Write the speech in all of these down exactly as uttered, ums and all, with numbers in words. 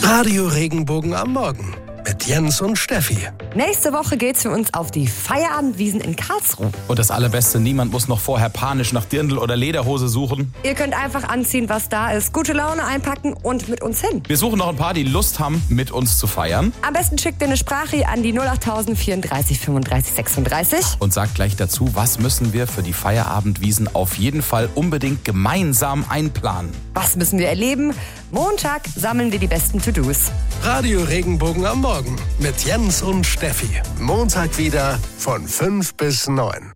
Radio Regenbogen am Morgen mit Jens und Steffi. Nächste Woche geht's für uns auf die Feierabendwiesen in Karlsruhe. Und das Allerbeste, niemand muss noch vorher panisch nach Dirndl oder Lederhose suchen. Ihr könnt einfach anziehen, was da ist, gute Laune einpacken und mit uns hin. Wir suchen noch ein paar, die Lust haben, mit uns zu feiern. Am besten schickt ihr eine Sprache an die null acht vierunddreißig fünfunddreißig sechsunddreißig. Und sagt gleich dazu, was müssen wir für die Feierabendwiesen auf jeden Fall unbedingt gemeinsam einplanen. Was müssen wir erleben? Montag sammeln wir die besten To-Dos. Radio Regenbogen am Morgen mit Jens und Steffi. Montag wieder von fünf bis neun.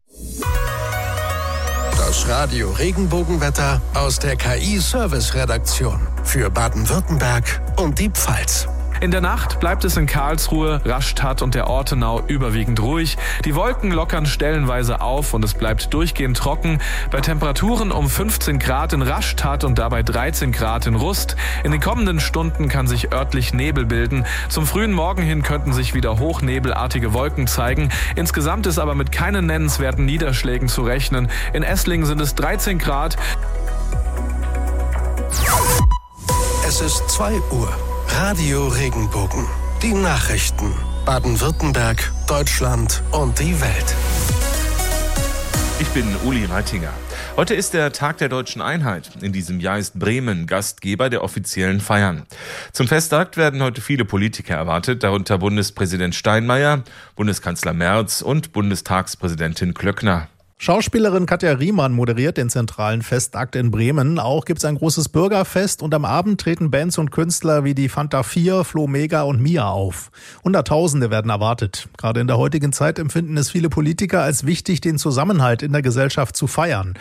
Das Radio Regenbogenwetter aus der K I-Service-Redaktion für Baden-Württemberg und die Pfalz. In der Nacht bleibt es in Karlsruhe, Rastatt und der Ortenau überwiegend ruhig. Die Wolken lockern stellenweise auf und es bleibt durchgehend trocken. Bei Temperaturen um fünfzehn Grad in Rastatt und dabei dreizehn Grad in Rust. In den kommenden Stunden kann sich örtlich Nebel bilden. Zum frühen Morgen hin könnten sich wieder hochnebelartige Wolken zeigen. Insgesamt ist aber mit keinen nennenswerten Niederschlägen zu rechnen. In Esslingen sind es dreizehn Grad. Es ist zwei Uhr. Radio Regenbogen. Die Nachrichten. Baden-Württemberg, Deutschland und die Welt. Ich bin Uli Reitinger. Heute ist der Tag der Deutschen Einheit. In diesem Jahr ist Bremen Gastgeber der offiziellen Feiern. Zum Festakt werden heute viele Politiker erwartet, darunter Bundespräsident Steinmeier, Bundeskanzler Merz und Bundestagspräsidentin Klöckner. Schauspielerin Katja Riemann moderiert den zentralen Festakt in Bremen. Auch gibt es ein großes Bürgerfest und am Abend treten Bands und Künstler wie die Fanta vier, Flo Mega und Mia auf. Hunderttausende werden erwartet. Gerade in der heutigen Zeit empfinden es viele Politiker als wichtig, den Zusammenhalt in der Gesellschaft zu feiern.